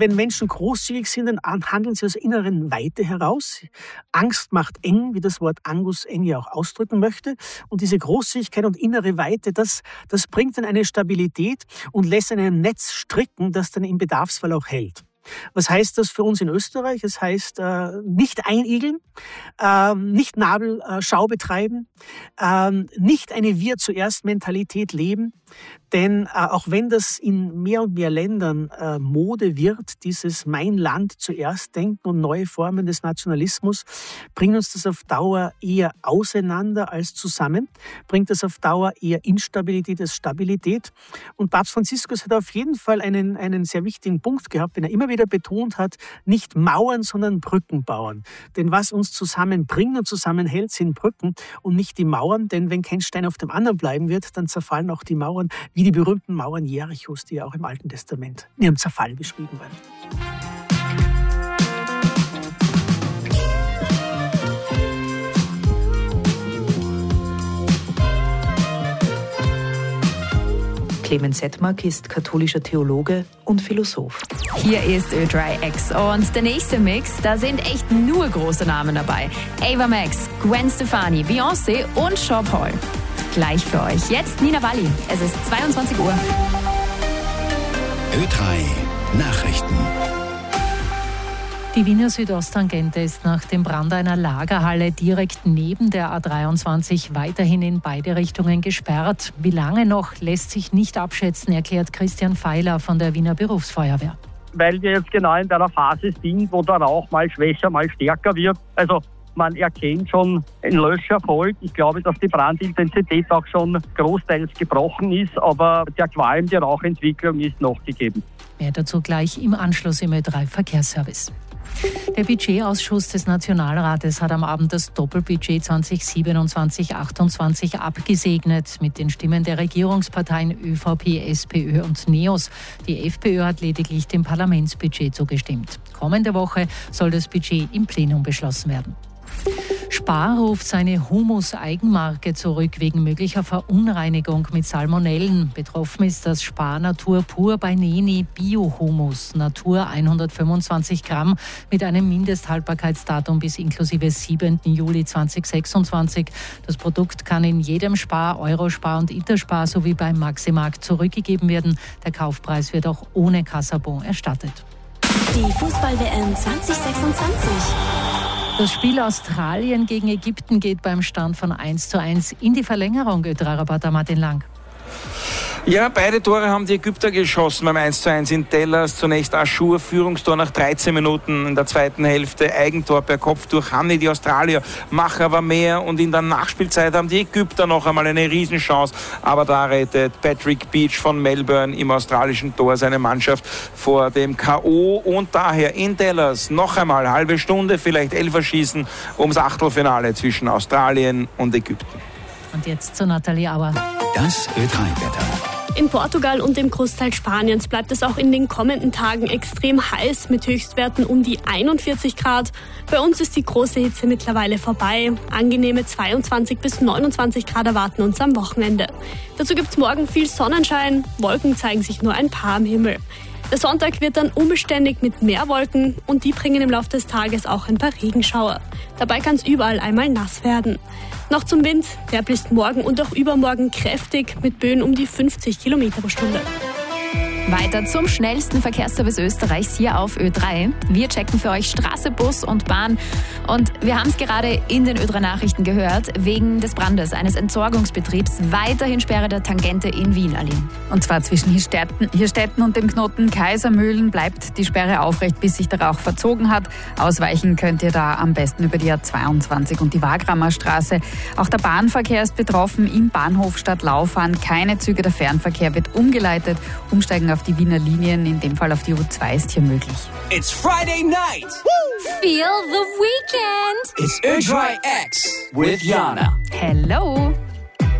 wenn Menschen großzügig sind, dann handeln sie aus inneren Weite heraus. Angst macht eng, wie das Wort Angus eng ja auch ausdrücken möchte. Und diese Großzügigkeit und innere Weite, das bringt dann eine Stabilität und lässt ein Netz stricken, das dann im Bedarfsfall auch hält. Was heißt das für uns in Österreich? Es heißt, nicht einigeln, nicht Nabelschau betreiben, nicht eine Wir-zuerst-Mentalität leben. Denn auch wenn das in mehr und mehr Ländern Mode wird, dieses Mein Land zuerst denken und neue Formen des Nationalismus, bringt uns das auf Dauer eher auseinander als zusammen, bringt das auf Dauer eher Instabilität als Stabilität. Und Papst Franziskus hat auf jeden Fall einen sehr wichtigen Punkt gehabt, den er immer wieder betont hat, nicht Mauern, sondern Brücken bauen. Denn was uns zusammenbringt und zusammenhält, sind Brücken und nicht die Mauern. Denn wenn kein Stein auf dem anderen bleiben wird, dann zerfallen auch die Mauern, wie die berühmten Mauern Jerichos, die ja auch im Alten Testament in ihrem Zerfall beschrieben werden. Clemens Settmark ist katholischer Theologe und Philosoph. Hier ist Ö3X und der nächste Mix, da sind echt nur große Namen dabei. Ava Max, Gwen Stefani, Beyoncé und Sean Paul. Gleich für euch. Jetzt Nina Walli. Es ist 22 Uhr. Ö3 Nachrichten. Die Wiener Südosttangente ist nach dem Brand einer Lagerhalle direkt neben der A23 weiterhin in beide Richtungen gesperrt. Wie lange noch, lässt sich nicht abschätzen, erklärt Christian Feiler von der Wiener Berufsfeuerwehr. Weil wir jetzt genau in einer Phase sind, wo der Rauch mal schwächer, mal stärker wird. Also man erkennt schon einen Löscherfolg. Ich glaube, dass die Brandintensität auch schon großteils gebrochen ist, aber der Qualm, die Rauchentwicklung ist noch gegeben. Mehr dazu gleich im Anschluss im Ö3 Verkehrsservice. Der Budgetausschuss des Nationalrates hat am Abend das Doppelbudget 2027-28 abgesegnet mit den Stimmen der Regierungsparteien ÖVP, SPÖ und NEOS. Die FPÖ hat lediglich dem Parlamentsbudget zugestimmt. Kommende Woche soll das Budget im Plenum beschlossen werden. Spar ruft seine Humus-Eigenmarke zurück wegen möglicher Verunreinigung mit Salmonellen. Betroffen ist das Spar Natur Pur bei Neni Bio-Humus, Natur 125 Gramm mit einem Mindesthaltbarkeitsdatum bis inklusive 7. Juli 2026. Das Produkt kann in jedem Spar, Eurospar und Interspar sowie beim Maximarkt zurückgegeben werden. Der Kaufpreis wird auch ohne Kassabon erstattet. Die Fußball-WM 2026. Das Spiel Australien gegen Ägypten geht beim Stand von 1:1 in die Verlängerung, Ö3-Reporter Martin Lang. Ja, beide Tore haben die Ägypter geschossen beim 1:1 in Tellers. Zunächst Aschur, Führungstor nach 13 Minuten. In der zweiten Hälfte Eigentor per Kopf durch Hanni. Die Australier machen aber mehr. Und in der Nachspielzeit haben die Ägypter noch einmal eine Riesenchance. Aber da rettet Patrick Beach von Melbourne im australischen Tor seine Mannschaft vor dem K.O. Und daher in Tellers noch einmal halbe Stunde, vielleicht Elferschießen ums Achtelfinale zwischen Australien und Ägypten. Und jetzt zu Nathalie Auer. Das Ö3-Wetter. In Portugal und dem Großteil Spaniens bleibt es auch in den kommenden Tagen extrem heiß mit Höchstwerten um die 41 Grad. Bei uns ist die große Hitze mittlerweile vorbei. Angenehme 22 bis 29 Grad erwarten uns am Wochenende. Dazu gibt es morgen viel Sonnenschein. Wolken zeigen sich nur ein paar am Himmel. Der Sonntag wird dann unbeständig mit mehr Wolken und die bringen im Laufe des Tages auch ein paar Regenschauer. Dabei kann es überall einmal nass werden. Noch zum Wind, der bläst morgen und auch übermorgen kräftig mit Böen um die 50 Kilometer pro Stunde. Weiter zum schnellsten Verkehrsservice Österreichs hier auf Ö3. Wir checken für euch Straße, Bus und Bahn. Und wir haben es gerade in den Ö3-Nachrichten gehört, wegen des Brandes eines Entsorgungsbetriebs weiterhin Sperre der Tangente in Wien, Aline. Und zwar zwischen Hirstetten und dem Knoten Kaisermühlen bleibt die Sperre aufrecht, bis sich der Rauch verzogen hat. Ausweichen könnt ihr da am besten über die A22 und die Wagramer Straße. Auch der Bahnverkehr ist betroffen. Im Bahnhof Stadtlau fahren keine Züge. Der Fernverkehr wird umgeleitet. Umsteigen auf die Wiener Linien, in dem Fall auf die U2 ist hier möglich. It's Friday night. Feel the weekend. It's Ö3X with Jana. Hello!